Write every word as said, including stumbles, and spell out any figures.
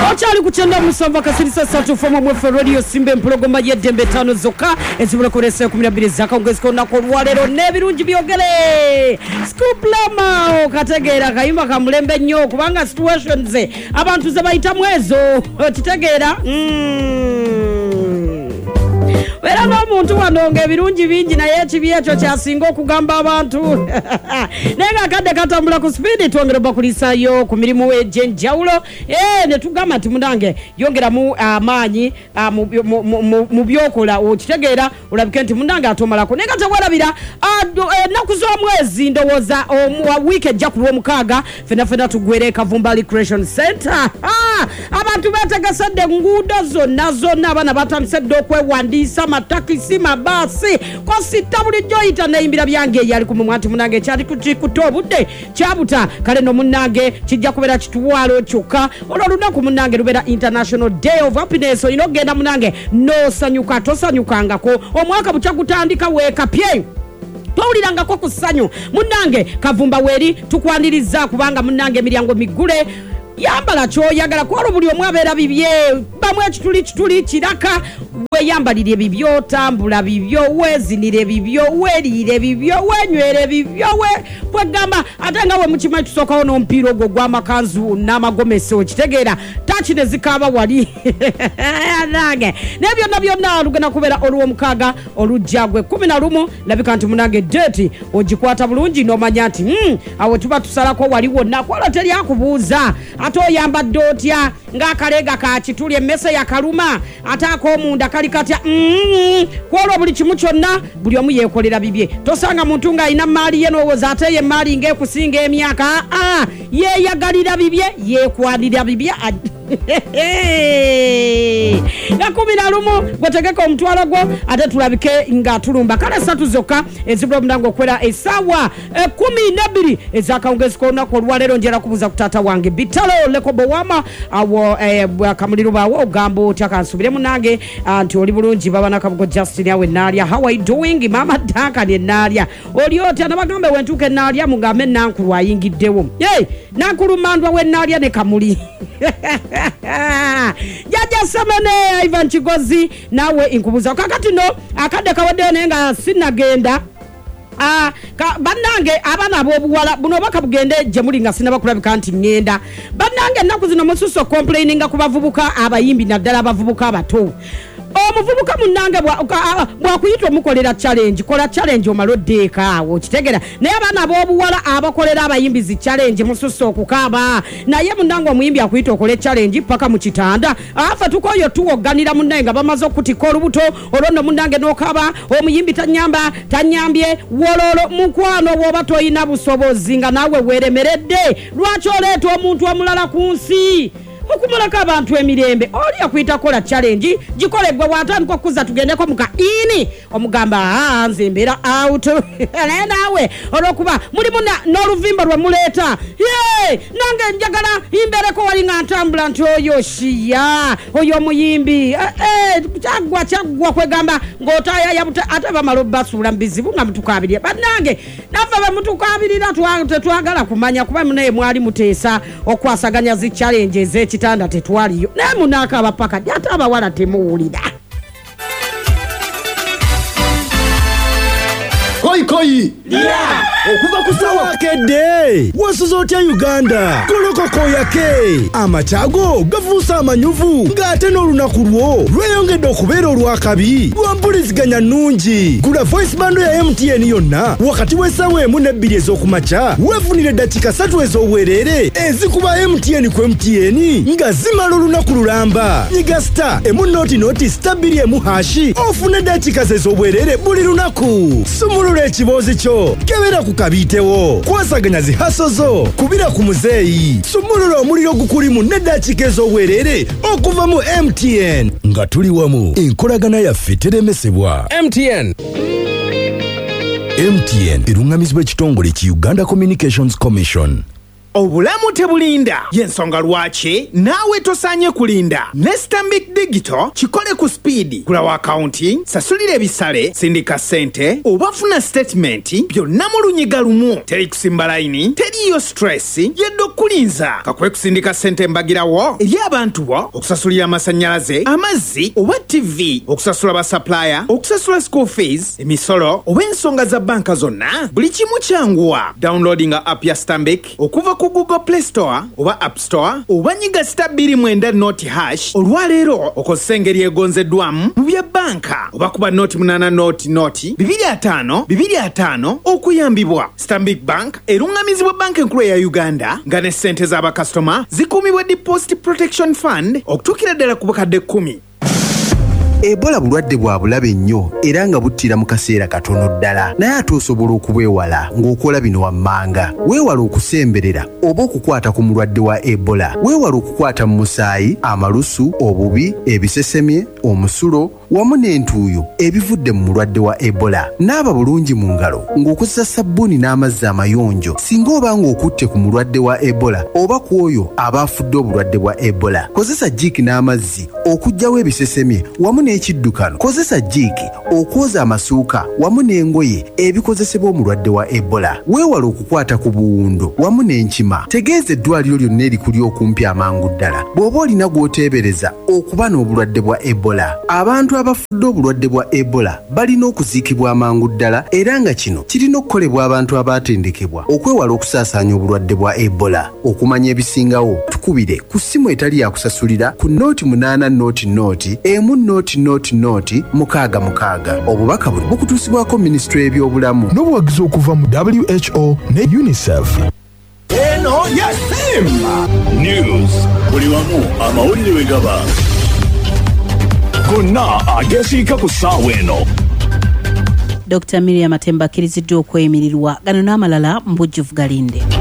Ochali kuchenda musamba kasirisa satu foma mwefe radio simbe mpologoma yedembe tano zoka ezibula kurese kumi na mbili zaka ungeziko nako lwalero nebirungi byogere skuplama okategera kayimba kamulembe nnyo kubanga situations abantu ze bayita mwezo kitegera mm. Wera no muntu wanonge birungi bingi na yechi byecho kyasinga okugamba abantu nenga kadde katambula ku speed twongera bakulisayo ku mirimu w'ejjenjawulo eh ne tugamba ati munange yongera mu amaanyi uh, mu byokola okitegeera olabike nti munange atomalako nenga tewalabira ennaku z'omwezi ndowooza week ejja ku lw'omukaaga fena fena tugwere Kavumba Recreation Center abantu betegesedde nguudo zonna zonna abaana batandise okwewandiisa matakisi mabasi kosita bulijjo yita nayimbira byange yali ku mumwati munange kyali kuto budde kyabuta kale no munange kijja kubera kituwalo kyokka olwo lunaku munange lubera International Day of Happiness ino genda munange no sanyuka tosanyukangako omwaka bucha kutandika weka pye tawuliranga ko kusanyu munange Kavumba weri tukwaniriza kubanga munange miryango migule yambala kyoyagala kwalo buli omwabera bibye bamwe kituli kituli kiraka we yambalire bibyo tambula bibyo wezinire bibyo werire bibyo wenywere bibyo we kwegamba atenga we mukima tusoka ono mpiro ogwo gw'amakanzu n'amagomeso kitegeera takine zikaba wali nange nebyo nabyo nalugana kubera olw'omukaaga olujjagwe kumi na lumu labika nti munange date ogikwata bulungi n'omanya nti mm, awo tuba tusalako waliwo nakwala teri akubuuza ate oyambadde otya ng'akalega ka kituli emmese yakaluma ate ak'omunda kali katya mm, kwolwo buli kimu kyonna buli omu yeekolera bibye tosanga muntu ng'alina maali ye n'owooza ate ye maali ng'ekusinga emyaka aa yeeyagalira bibye yeekwanira bibye nga kumi na lumu gwetegeka omutwalo gwo ate tulabike nga tulumba kale satu zokka ezibula omunange okwera essaawa kumi n'ebbiri ezakawungezi k'olunaku olwaleero njera kubuuza ku taata wange bitalo lekobo wama awo bwakamuliro baawo ogamba otya kansubire munange nti oli bulungi baba nakabugo Justin awe naalya how are you doing mama Duncan enaalya oli otya nabagambe wentuuka enaalya mugambe nankulu ayingiddewo hey nankulu mandwa we naalya ne kamuli jaja samane Ivan Chigozi nawe inkubuza kakati no akadde kawadde nenga sinagenda ah ka banange abana abobuwala buno bakabugende je muli nga sinaba kulabika nti ngenda banange naku zino mususo complaining kubavubuka abayimbi naddala abavubuka abato omuvubuka munange bwa kuyitwa mukolera challenge kola challenge omaloddeeka awo kitegera naye abana abobuwala abakolera abayimbizi challenge mususo okukaba naye munange omuyimbi akuyitwa okole challenge paka mu kitanda afa tukoyo tuwoganira munange bamaze okutika olubuto olwono munange nokaba omuyimbi tanyamba tanyambye wololo mukwano woba toyina busobozi nga nawe weremeredde lwaki oleeta omuntu omulala ku nsi okumulaka abantu emirembe oli akwita kola challenge gikolebwa watandika kuza tugendeko muka ini omugamba ah nze mbera out nawe olokuba muri muna n'oluvimba lwa muleta ye nange njagala imbereko wali nga ntambula nti oyo shiya oyo muyimbi eh chagwa chagwa kwegamba ngotaya yabuta ataba maloba sula mbizibu nga mutukabirira banange nafa ba mutukabirira twagala kumanya kuba munaye mwali mutesa okwasaganya zi challenges kitanda tetwaliyo naye munaka abapaka ate abawala temuwulira koi koi yeah okuva kusawa kedde wasuza otya Uganda kolokoko yake amachago gavuusa amanyuvu ng'ate n'olunaku lwo lweyongedde okubeera olwakabi lwampuliziganya nnungi gula voice bando ya M T N yonna wakati w'essaawa emu n'ebbiri ez'okumakya weefunire eddakiika ssatu ez'obwereere ezikuba M T N ku M T N nga zimala olunaku lulamba nyiga star emu nooti nooti star bbiri emu hashi ofune eddakiika ze ez'obwereere buli lunaku sumulula ekiboozi kyo kebera ku kabitewo kwasaganya zihaso zo kubira ku muzeeyi sumulula omuliro gukulimu n'eddakiika ez'obwereere okuva mu M T N nga tuli wamu enkolagana yaffe teremesebwa. M T N M T N erungamizibwa ekitongole ki Uganda Communications Commission. obulamu tebulinda yensonga lwaki naawe tosaanye kulinda ne Stanbic Digital kikole ku speed. Gulawo accounting, sasulira ebisale, sindika ssente oba funa statement byonna mu lunyiga lumu. Teri kusimba layini, teriyo stress yedde okulinza. Kakwe kusindika ssente mbagirawo eri abantu bo, okusasulira amasannyalaze, amazzi oba T V, okusasula ba supplier, okusasula school fees, emisolo oba ensonga za banka zonna. Buli kimu kyanguwa. Downloading app ya Stanbic okuva ku Google Play Store oba App Store oba nyiga star bbiri mwenda noti hash. Olwaleero okozesa engeri egonzeddwamu mu bya banka oba kuba noti munana noti noti bibiri ataano bibiri ataano okuyambibwa. Stanbic Bank erungamizibwa banka enkulu ya Uganda nga ne ssente z'abakasitoma zikuumibwa Deposit Protection Fund okutuukira ddala ku bukadde kkumi. Ebola bulwadde bwa bulabe nnyo era nga buttira mu kaseera katono ddala, naye ate osobola okubwewala ng'okola bino wammanga. Weewala okusemberera oba okukwata ku mulwadde wa Ebola. Weewala okukwata mu musaayi, amalusu, obubi, ebisesemye, omusulo wamu n'entuuyo ebivudde mu mulwadde wa Ebola. Naaba bulungi mu ngalo ng'okozesa sabbuuni n'amazzi amayonjo singa oba ng'okutte ku mulwadde wa Ebola oba ku oyo aba afudde obulwadde bwa Ebola. Kozesa jjiiki n'amazzi okuggyawo ebisesemye wamu n'ekiddukano. Kozesa jjiiki okwoza amasuuka wamu n'engoye ebikozesebwa omulwadde wa Ebola. Weewala okukwata ku buwundo wamu n'enkima. Tegeeza eddwaliro lyonna erikuli okumpi amangu ddala bw'oba olina gw'oteebereza okuba n'obulwadde bwa Ebola. Abantu abafudde obulwadde bwa Ebola balina okuziikibwa amangu ddala era nga kino kirina okukolebwa abantu abaatendekebwa okwewala okusaasaanya obulwadde bwa Ebola. Okumanya ebisingawo tukubire ku ssimu etali yakusasulira ku nooti munaana nooti nooti emu nooti nooti nooti mukaaga mukaaga. Obubaka buno bukutuusibwako Minisitule y'ebyobulamu n'obuwagizi okuva mu W H O ne UNICEF. Eno yasimba News buli wamu amawulire we gaba gonna agesiika ku ssaawa eno. Doctor Miriam Matemba akkiriziddwa okwemirirwa gano n'amalala mu bujjuvu galinde.